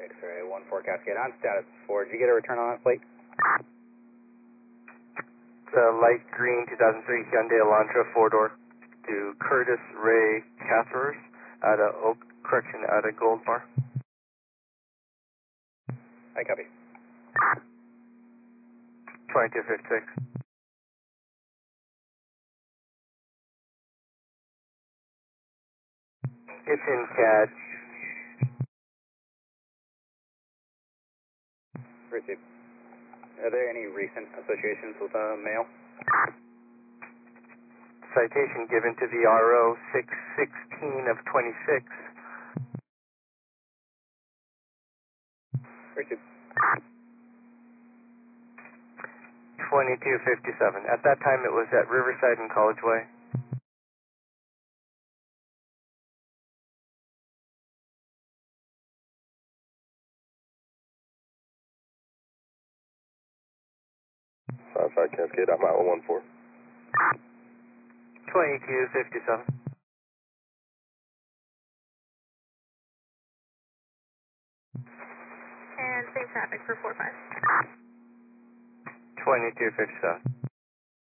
X-ray 1-4 Cascade on status 4. Did you get a return on that plate? It's a light green 2003 Hyundai Elantra 4-door to Curtis Ray Catherers at a at a Gold Bar. I copy. 2256. It's in CAD. Received. Are there any recent associations with mail? Citation given to the RO 616 of 26. Received. 2257. At that time it was at Riverside and College Way. Southside Cascade, I'm out 1-4. 2257. And same traffic for 4-5. 2257.